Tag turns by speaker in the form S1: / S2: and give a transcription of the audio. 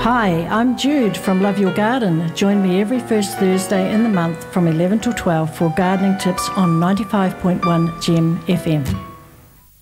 S1: Hi, I'm Jude from Love Your Garden. Join me every first Thursday in the month from 11 till 12 for gardening tips on 95.1 Gem FM.